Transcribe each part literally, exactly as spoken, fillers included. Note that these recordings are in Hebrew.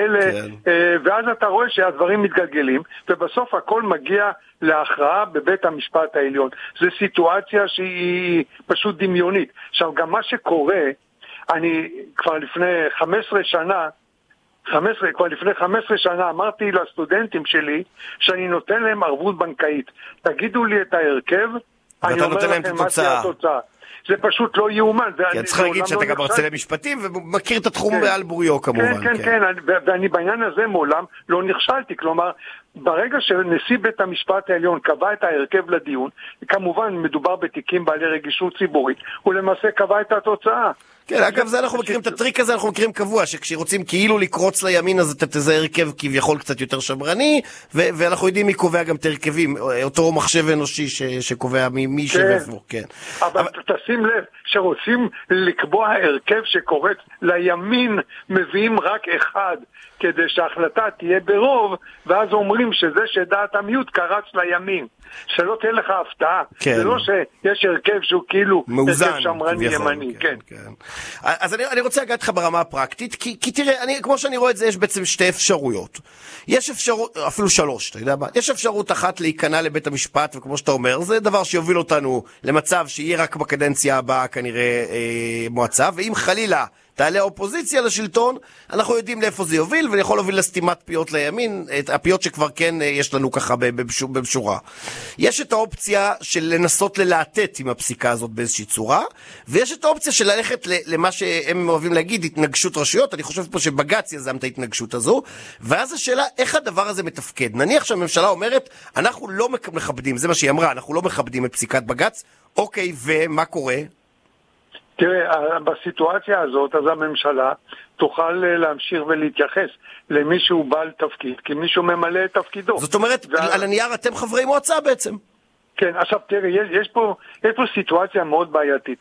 כאלה, כן. ואז אתה רואה שהדברים מתגלגלים, ובסוף הכל מגיע להכרעה בבית המשפט העליון. זו סיטואציה שהיא פשוט דמיונית. עכשיו, גם מה שקורה, אני כבר לפני חמש עשרה שנה, חמש עשרה, כבר לפני חמש עשרה שנה אמרתי לסטודנטים שלי שאני נותן להם ערבות בנקאית. תגידו לי את ההרכב, אני אומר לכם מה תהיה התוצאה. זה פשוט לא יאומן. כן, צריך להגיד שאתה גם מרצה למשפטים ומכיר את התחום בעל בוריו כמובן. כן, כן, כן, ואני בעניין הזה מעולם לא נכשלתי, כלומר, ברגע שנשיא בית המשפט העליון קבע את ההרכב לדיון, כמובן מדובר בתיקים בעלי רגישות ציבורית, הוא למעשה קבע את התוצאה. כן, אגב, זה אנחנו מכירים את הטריק הזה, אנחנו מכירים קבוע, שכשרוצים כאילו לקרוץ לימין, אז אתה תזה הרכב כביכול קצת יותר שמרני, ואנחנו יודעים מי קובע גם את הרכבים, אותו מחשב אנושי שקובע מי שבפו, כן. אבל תשים לב, שרוצים לקבוע הרכב שקורץ לימין, מביאים רק אחד, כדי שההחלטה תהיה ברוב, ואז אומרים שזה שדעת המיעוט קרץ לימין. שלא תהיה לך הפתעה. כן. זה לא שיש הרכב שהוא כאילו מאוזן, הרכב שמרני ימני. כן, כן. כן. אז אני, אני רוצה להגיד לך ברמה הפרקטית, כי, כי תראה, אני, כמו שאני רואה את זה, יש בעצם שתי אפשרויות. יש אפשרות, אפילו שלוש, אתה יודע מה? יש אפשרות אחת להיכנע לבית המשפט, וכמו שאתה אומר, זה דבר שיוביל אותנו למצב שיהיה רק בקדנציה הבאה כנראה אה, מועצה, ואם חלילה תעלה האופוזיציה לשלטון, אנחנו יודעים לאיפה זה יוביל, ויכול להוביל לסתימת פיות לימין, את הפיות שכבר כן יש לנו ככה במשורה. יש את האופציה של לנסות ללהטט עם הפסיקה הזאת באיזושהי צורה, ויש את האופציה של ללכת למה שהם אוהבים להגיד, התנגשות רשויות. אני חושב פה שבג"ץ יזם את ההתנגשות הזו, ואז השאלה, איך הדבר הזה מתפקד? נניח שהממשלה אומרת, אנחנו לא מכבדים, זה מה שהיא אמרה, אנחנו לא מכבדים את פסיקת בג"ץ, אוקיי, ומה קורה? תראה, בסיטואציה הזאת, אז הממשלה תוכל להמשיך ולהתייחס למישהו בעל תפקיד, כי מישהו ממלא את תפקידו. זאת אומרת, וה... על הנייר אתם חברי מועצה בעצם. כן, עכשיו תראה, יש, יש, פה, יש פה סיטואציה מאוד בעייתית.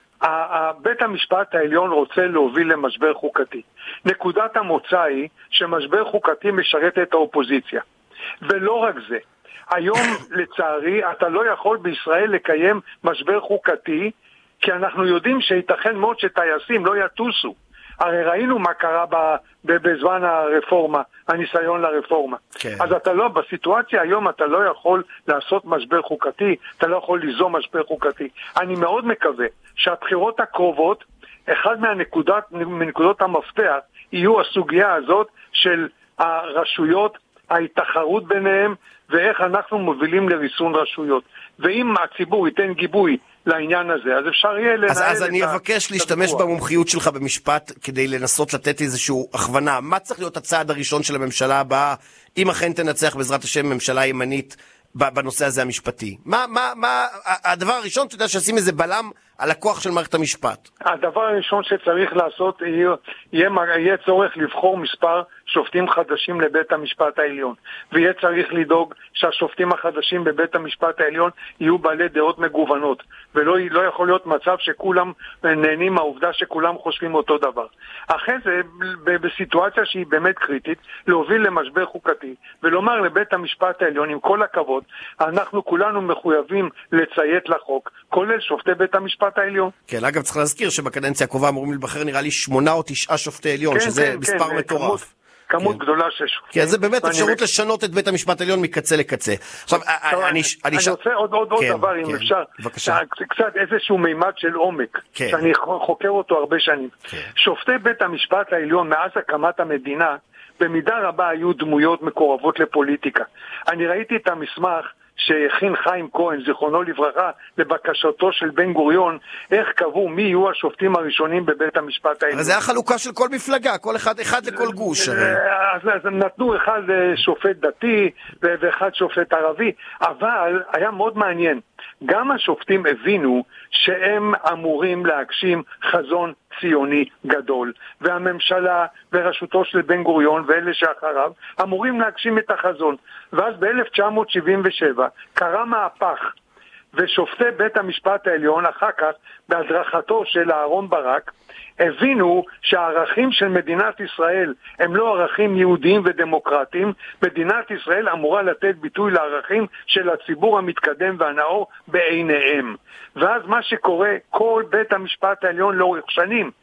בית המשפט העליון רוצה להוביל למשבר חוקתי. נקודת המוצא היא שמשבר חוקתי משרת את האופוזיציה. ולא רק זה. היום, לצערי, אתה לא יכול בישראל לקיים משבר חוקתי, כי אנחנו יודעים שייתכן מאוד שטייסים לא יטוסו. הרי ראינו מה קרה בזמן הרפורמה, הניסיון לרפורמה. כן. אז אתה לא, בסיטואציה היום אתה לא יכול לעשות משבר חוקתי, אתה לא יכול ליזום משבר חוקתי. אני מאוד מקווה שהבחירות הקרובות, אחד מהנקודות, מנקודות המפתח, יהיו הסוגיה הזאת של הרשויות, התחרות ביניהם, ואיך אנחנו מובילים לריסון רשויות. ואם הציבור ייתן גיבוי לעניין הזה, אז אפשר יהיה לנהל אז, אז אני אבקש להשתמש במומחיות שלך במשפט כדי לנסות לתת איזושהי הכוונה. מה צריך להיות הצעד הראשון של הממשלה הבאה, אם אכן תנצח בעזרת השם ממשלה ימנית בנושא הזה המשפטי? מה, מה, מה, הדבר הראשון, אתה יודע, שעשים איזה בלם על הכוח של מערכת המשפט. הדבר הראשון שצריך לעשות יהיה, יהיה, יהיה צורך לבחור מספר שופטים חדשים לבית המשפט העליון. ויהיה צריך לדאוג שהשופטים החדשים בבית המשפט העליון יהיו בעלי דעות מגוונות. ולא לא יכול להיות מצב שכולם נהנים מהעובדה שכולם חושבים אותו דבר. אחרי זה, בסיטואציה שהיא באמת קריטית, להוביל למשבר חוקתי, ולומר לבית המשפט העליון, עם כל הכבוד, אנחנו כולנו מחויבים לציית לחוק, כולל שופטי בית המשפט העליון. כן, אגב צריך להזכיר שבקדנציה הקרובה אמורים להיבחר נראה לי שמונה או תשעה שופטי עליון, כן, שזה כן, מספר כן, מטורף. כמות, כמות כן. גדולה של שופטים. כן, זה באמת אפשרות לשנות את בית המשפט העליון מקצה לקצה. עכשיו, אני, אני, אני ש... רוצה עוד, עוד, כן, עוד דבר, אם כן, אפשר. בבקשה. קצת איזשהו מימד של עומק, כן. שאני חוקר אותו הרבה שנים. כן. שופטי בית המשפט העליון, מאז הקמת המדינה, במידה רבה היו דמויות מקורבות לפוליטיקה. אני ראיתי את המסמך שהכין חיים כהן, זיכרונו לברכה, לבקשתו של בן גוריון, איך קבעו מי יהיו השופטים הראשונים בבית המשפט העליון. אבל זה החלוקה של כל מפלגה, כל אחד, אחד לכל גוש. אז, אז נתנו אחד שופט דתי ואחד שופט ערבי, אבל היה מאוד מעניין. גם השופטים הבינו שהם אמורים להגשים חזון ציוני גדול, והממשלה וראשותו של בן גוריון ואלה שאחריו אמורים להגשים את החזון. ואז ב-אלף תשע מאות שבעים ושבע קרה מהפך, ושופטי בית המשפט העליון אחר כך בהדרכתו של אהרון ברק הבינו שהערכים של מדינת ישראל הם לא ערכים יהודיים ודמוקרטיים. מדינת ישראל אמורה לתת ביטוי לערכים של הציבור המתקדם והנאור בעיניהם. ואז מה שקורה, כל בית המשפט העליון לאורך שנים